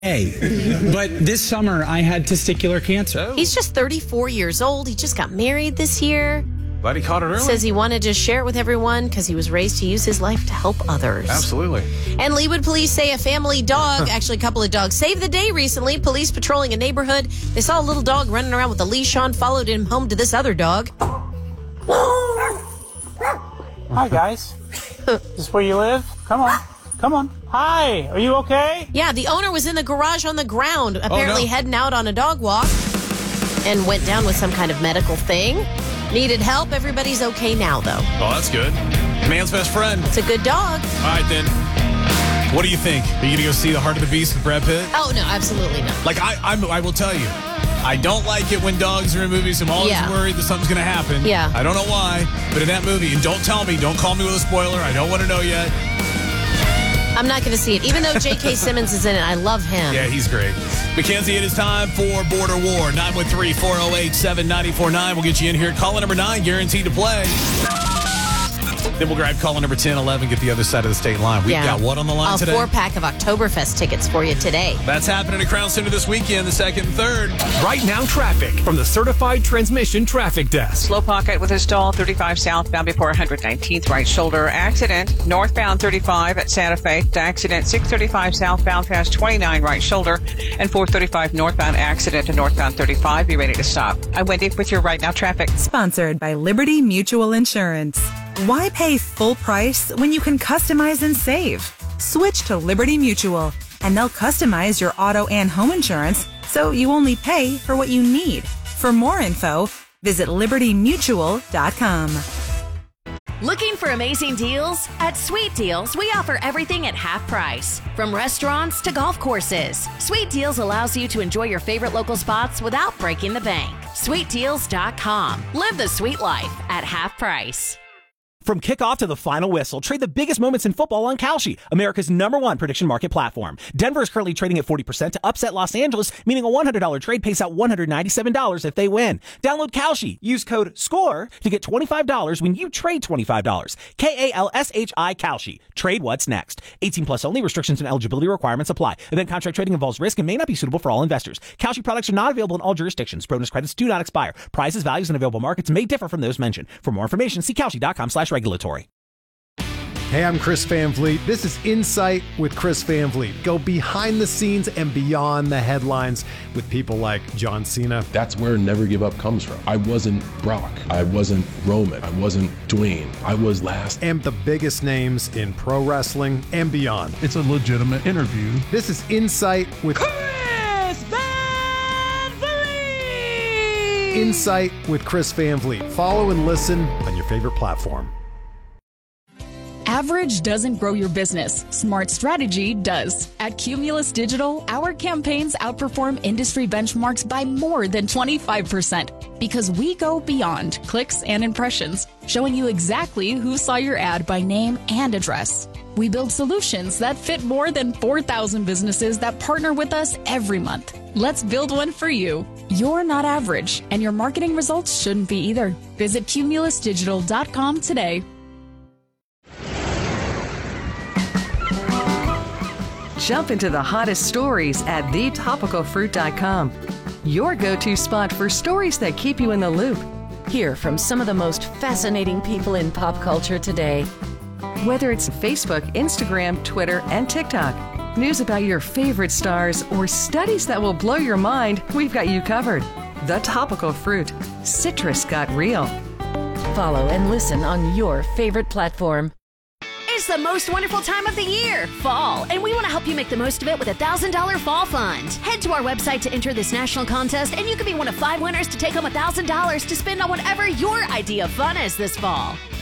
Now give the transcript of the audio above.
But this summer, I had testicular cancer. Oh. He's just 34 years old. He just got married this year. Glad he caught it early. Says he wanted to share it with everyone because he was raised to use his life to help others. Absolutely. And Leawood police say a family dog, actually a couple of dogs, saved the day recently. Police patrolling a neighborhood. They saw a little dog running around with a leash on, followed him home to this other dog. Hi, guys. Is this where you live? Come on. Come on. Hi. Are you okay? Yeah, the owner was in the garage on the ground, apparently heading out on a dog walk, and went down with some kind of medical thing. Needed help. Everybody's okay now, though. Oh, that's good. Man's best friend. It's a good dog. All right, then. What do you think? Are you going to go see The Heart of the Beast with Brad Pitt? Oh, no, absolutely not. Like, I will tell you, I don't like it when dogs are in movies. I'm always worried that something's going to happen. Yeah. I don't know why, but in that movie, and don't tell me, don't call me with a spoiler. I don't want to know yet. I'm not going to see it. Even though J.K. Simmons is in it, I love him. Yeah, he's great. Mackenzie, it is time for Border War. 913-408-7949. We'll get you in here. Caller number 9, guaranteed to play. Then we'll grab caller number 10, 11, get the other side of the state line. We've got what on the line today? A 4-pack of Oktoberfest tickets for you today. That's happening at Crown Center this weekend, the 2nd and 3rd. Right now, traffic from the Certified Transmission Traffic Desk. Slow pocket with a stall, 35 southbound before 119th right shoulder. Accident, northbound 35 at Santa Fe. Accident, 635 southbound past 29 right shoulder. And 435 northbound accident to northbound 35. Be ready to stop. I'm Wendy with your Right Now traffic. Sponsored by Liberty Mutual Insurance. Why pay full price when you can customize and save? Switch to Liberty Mutual, and they'll customize your auto and home insurance so you only pay for what you need. For more info, visit libertymutual.com. Looking for amazing deals? At Sweet Deals, we offer everything at half price. From restaurants to golf courses, Sweet Deals allows you to enjoy your favorite local spots without breaking the bank. SweetDeals.com. Live the sweet life at half price. From kickoff to the final whistle, trade the biggest moments in football on Kalshi, America's #1 prediction market platform. Denver is currently trading at 40% to upset Los Angeles, meaning a $100 trade pays out $197 if they win. Download Kalshi. Use code SCORE to get $25 when you trade $25. KALSHI Kalshi. Trade what's next. 18 plus only. Restrictions and eligibility requirements apply. Event contract trading involves risk and may not be suitable for all investors. Kalshi products are not available in all jurisdictions. Bonus credits do not expire. Prices, values, and available markets may differ from those mentioned. For more information, see Kalshi.com/regulatory. Hey, I'm Chris Van Vliet. This is Insight with Chris Van Vliet. Go behind the scenes and beyond the headlines with people like John Cena. That's where Never Give Up comes from. I wasn't Brock. I wasn't Roman. I wasn't Dwayne. I was last. And the biggest names in pro wrestling and beyond. It's a legitimate interview. This is Insight with Chris Van Vliet. Insight with Chris Van Vliet. Follow and listen on your favorite platform. Average doesn't grow your business. Smart strategy does. At Cumulus Digital, our campaigns outperform industry benchmarks by more than 25% because we go beyond clicks and impressions, showing you exactly who saw your ad by name and address. We build solutions that fit more than 4,000 businesses that partner with us every month. Let's build one for you. You're not average, and your marketing results shouldn't be either. Visit cumulusdigital.com today. Jump into the hottest stories at thetopicalfruit.com. Your go-to spot for stories that keep you in the loop. Hear from some of the most fascinating people in pop culture today. Whether it's Facebook, Instagram, Twitter, and TikTok, news about your favorite stars, or studies that will blow your mind, we've got you covered. The Topical Fruit. Citrus got real. Follow and listen on your favorite platform. It's the most wonderful time of the year, fall, and we want to help you make the most of it with a $1,000 fall fund. Head to our website to enter this national contest, and you could be one of 5 winners to take home $1,000 to spend on whatever your idea of fun is this fall.